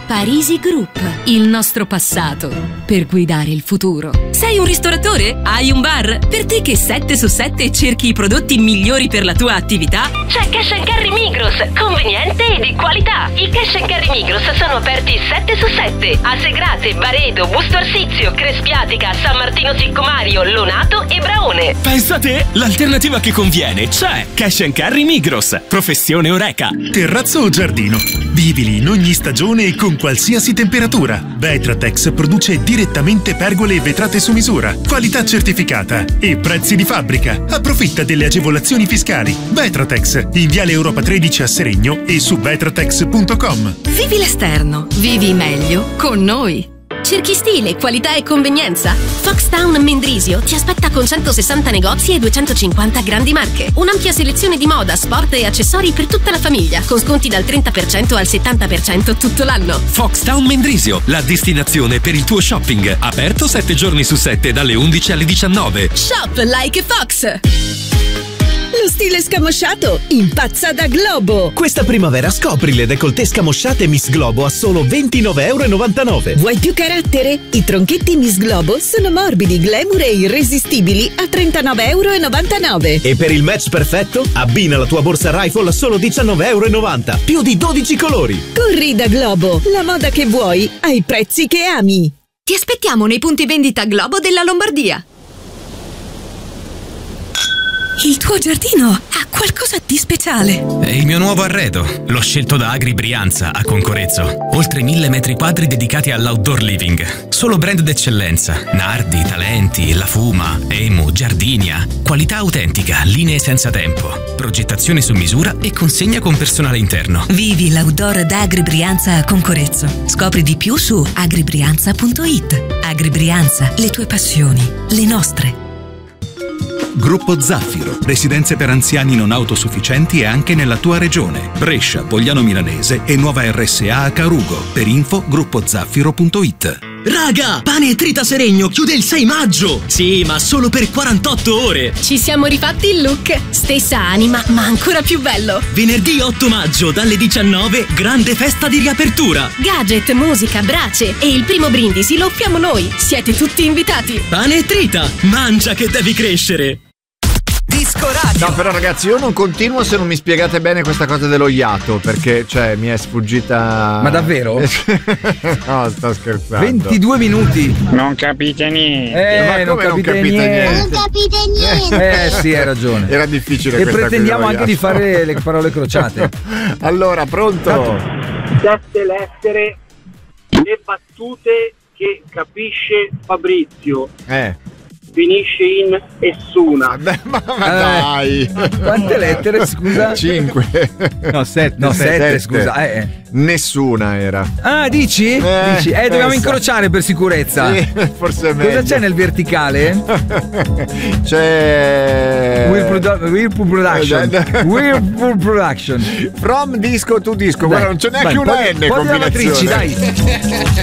Parisi Group, il nostro passato per guidare il futuro. Sei un ristoratore? Hai un bar? Per te che 7 su 7 cerchi i prodotti migliori per la tua attività? C'è Cash & Carry Migros, conveniente e di qualità. I Cash & Carry Migros sono aperti 7 su 7 a Segrate, Baredo, Busto Arsizio, Crespiatica, San Martino Siccomario, Lonato e Braone. Pensa te, l'alternativa che conviene c'è. Cash & Carry Migros, professione Oreca. Terrazzo o giardino? Vivili in ogni stagione e con qualsiasi temperatura. Vetratex produce direttamente pergole e vetrate su misura, qualità certificata e prezzi di fabbrica. Approfitta delle agevolazioni fiscali. Vetratex, in Viale Europa 13 a Seregno e su vetratex.com. Vivi l'esterno, vivi meglio con noi. Cerchi stile, qualità e convenienza? Foxtown Mendrisio ti aspetta con 160 negozi e 250 grandi marche. Un'ampia selezione di moda, sport e accessori per tutta la famiglia, con sconti dal 30% al 70% tutto l'anno. Foxtown Mendrisio, la destinazione per il tuo shopping. Aperto 7 giorni su 7 dalle 11 alle 19. Shop like Fox! Lo stile scamosciato impazza da Globo. Questa primavera scopri le décolleté scamosciate Miss Globo a solo €29,99. Vuoi più carattere? I tronchetti Miss Globo sono morbidi, glamour e irresistibili a €39,99. E per il match perfetto, abbina la tua borsa Rifle a solo €19,90. Più di 12 colori. Corri da Globo, la moda che vuoi ai prezzi che ami. Ti aspettiamo nei punti vendita Globo della Lombardia. Il tuo giardino ha qualcosa di speciale. È il mio nuovo arredo. L'ho scelto da Agri Brianza a Concorezzo. Oltre 1000 metri quadri dedicati all'outdoor living. Solo brand d'eccellenza. Nardi, Talenti, La Fuma, Emu, Giardinia. Qualità autentica, linee senza tempo. Progettazione su misura e consegna con personale interno. Vivi l'outdoor da Agri Brianza a Concorezzo. Scopri di più su agribrianza.it. Agri Brianza, le tue passioni, le nostre. Gruppo Zaffiro, residenze per anziani non autosufficienti e anche nella tua regione. Brescia, Pogliano Milanese e nuova RSA a Carugo. Per info gruppozaffiro.it. Raga, Pane e Trita Seregno chiude il 6 maggio! Sì, ma solo per 48 ore! Ci siamo rifatti il look. Stessa anima, ma ancora più bello. Venerdì 8 maggio, dalle 19, grande festa di riapertura! Gadget, musica, brace e il primo brindisi lo offriamo noi. Siete tutti invitati. Pane e Trita, mangia che devi crescere! Disco Radio. No, però ragazzi, io non continuo se non mi spiegate bene questa cosa dello iato, perché cioè mi è sfuggita. Ma davvero? No, sto scherzando. 22 minuti. Non capite niente. Ma come non capite niente? Non capite niente. Sì, hai ragione. Era difficile e questa. Pretendiamo anche di fare le parole crociate. Allora, pronto? 7 lettere, le battute che capisce Fabrizio. Finisce in Essuna. Ma dai! Quante lettere, scusa? 5. No, 7. No, 7, scusa. Nessuna era. Ah, dici? Dobbiamo incrociare per sicurezza. Sì, forse è meglio. Cosa c'è nel verticale? C'è Whirlpool Production. From disco to disco. Guarda, non c'è neanche una N. Poi lavatrici, dai.